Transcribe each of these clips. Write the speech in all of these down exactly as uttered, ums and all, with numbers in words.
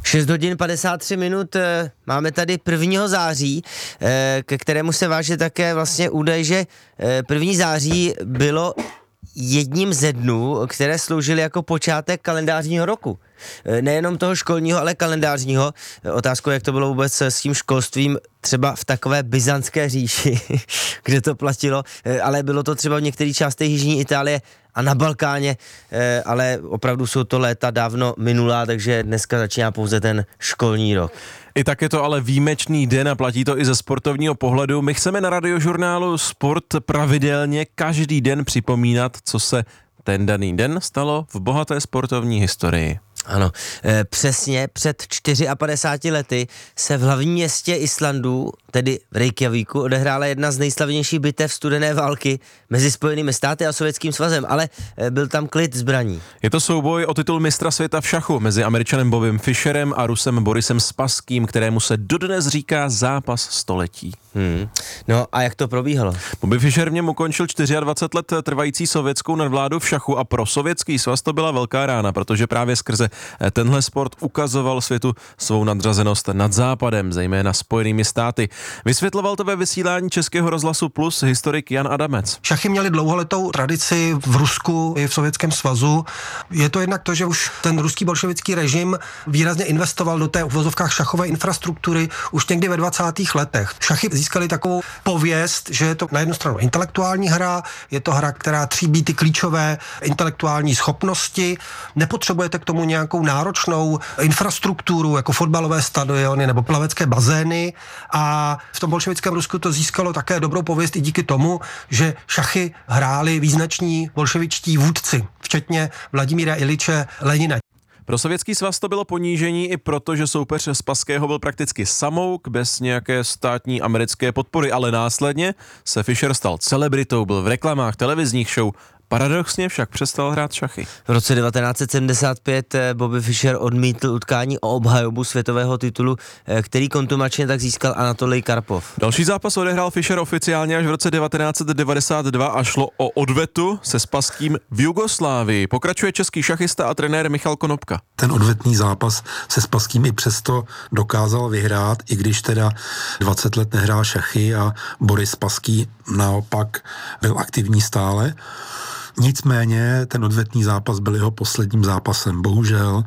šest hodin padesát tři minut, máme tady prvního září, ke kterému se váže také vlastně údaj, že prvního září bylo jedním ze dnů, které sloužily jako počátek kalendářního roku. Nejenom toho školního, ale kalendářního. Otázkou, jak to bylo vůbec s tím školstvím třeba v takové byzantské říši, kde to platilo, ale bylo to třeba v některých částech jižní Itálie a na Balkáně, ale opravdu jsou to léta dávno minulá, takže dneska začíná pouze ten školní rok. I tak je to ale výjimečný den a platí to i ze sportovního pohledu. My chceme na Radiožurnálu Sport pravidelně každý den připomínat, co se ten daný den stalo v bohaté sportovní historii. Ano, e, přesně před padesát čtyřmi lety se v hlavním městě Islandu, tedy v Reykjavíku, odehrála jedna z nejslavnějších bitev studené války mezi Spojenými státy a Sovětským svazem, ale e, byl tam klid zbraní. Je to souboj o titul mistra světa v šachu mezi Američanem Bobbym Fischerem a Rusem Borisem Spaským, kterému se dodnes říká zápas století. Hmm. No a jak to probíhalo? Bobby Fischer v něm ukončil dvacet čtyři let trvající sovětskou nadvládu v šachu a pro Sovětský svaz to byla velká rána, protože právě skrze tenhle sport ukazoval světu svou nadřazenost nad západem, zejména Spojenými státy. Vysvětloval to ve vysílání Českého rozhlasu Plus historik Jan Adamec. Šachy měly dlouholetou tradici v Rusku i v Sovětském svazu. Je to jednak to, že už ten ruský bolševický režim výrazně investoval do té v uvozovkách šachové infrastruktury už někdy ve dvacátých letech. Šachy získaly takovou pověst, že je to na jednu stranu intelektuální hra, je to hra, která tříbí ty klíčové intelektuální schopnosti, nepotřebujete k tomu nějakou náročnou infrastrukturu, jako fotbalové stadiony nebo plavecké bazény, a v tom bolševickém Rusku to získalo také dobrou pověst i díky tomu, že šachy hráli význační bolševičtí vůdci, včetně Vladimíra Iliče Lenina. Pro Sovětský svaz to bylo ponížení i proto, že soupeř Spaského byl prakticky samouk bez nějaké státní americké podpory, ale následně se Fischer stal celebritou, byl v reklamách, televizních show. Paradoxně však přestal hrát šachy. V roce devatenáct set sedmdesát pět Bobby Fischer odmítl utkání o obhajobu světového titulu, který kontumačně tak získal Anatolij Karpov. Další zápas odehrál Fischer oficiálně až v roce devatenáct set devadesát dva a šlo o odvetu se Spaským v Jugoslávii. Pokračuje český šachista a trenér Michal Konopka. Ten odvetný zápas se Spaským i přesto dokázal vyhrát, i když teda dvacet let nehrál šachy a Boris Spaský naopak byl aktivní stále. Nicméně ten odvetný zápas byl jeho posledním zápasem, bohužel.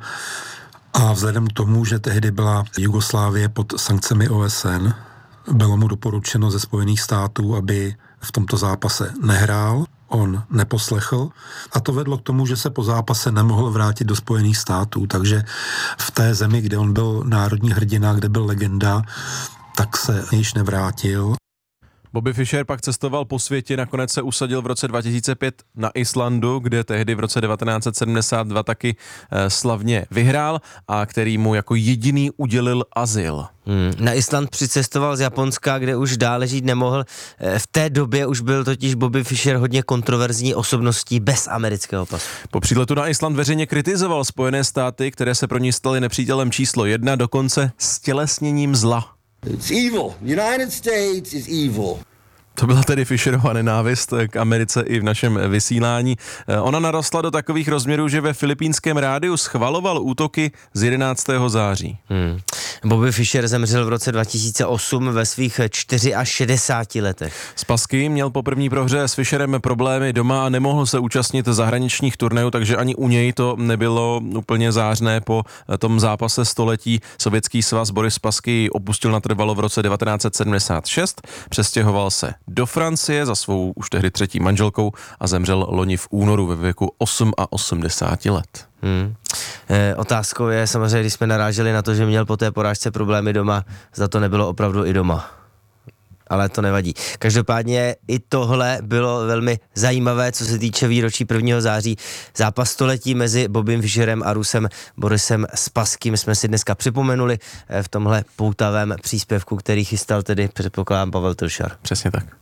A vzhledem k tomu, že tehdy byla Jugoslávie pod sankcemi O S N, bylo mu doporučeno ze Spojených států, aby v tomto zápase nehrál. On neposlechl a to vedlo k tomu, že se po zápase nemohl vrátit do Spojených států. Takže v té zemi, kde on byl národní hrdina, kde byl legenda, tak se již nevrátil. Bobby Fischer pak cestoval po světě, nakonec se usadil v roce dva tisíce pět na Islandu, kde tehdy v roce devatenáct set sedmdesát dva taky eh, slavně vyhrál a který mu jako jediný udělil azyl. Hmm. Na Island přicestoval z Japonska, kde už dále žít nemohl. V té době už byl totiž Bobby Fischer hodně kontroverzní osobností bez amerického pasu. Po příletu na Island veřejně kritizoval Spojené státy, které se pro ní staly nepřítelem číslo jedna, dokonce stělesněním zla. It's evil. United States is evil. To byla tedy Fischerova nenávist k Americe i v našem vysílání. Ona narostla do takových rozměrů, že ve filipínském rádiu schvaloval útoky z jedenáctého září. Hmm. Bobby Fischer zemřel v roce dva tisíce osm ve svých šedesáti čtyřech letech. Spaský měl po první prohře s Fischerem problémy doma a nemohl se účastnit zahraničních turnajů, takže ani u něj to nebylo úplně zářné. Po tom zápase století Sovětský svaz Boris Spaský opustil natrvalo v roce devatenáct set sedmdesát šest, přestěhoval se do Francie za svou už tehdy třetí manželkou a zemřel loni v únoru ve věku osmadesáti osmi let. Hmm. E, otázkou je samozřejmě, když jsme naráželi na to, že měl po té porážce problémy doma, zda to nebylo opravdu i doma. Ale to nevadí. Každopádně i tohle bylo velmi zajímavé, co se týče výročí prvního září. Zápas století mezi Bobbym Fischerem a Rusem Borisem Spaským jsme si dneska připomenuli v tomhle poutavém příspěvku, který chystal tedy, předpokládám, Pavel Tršar. Přesně tak.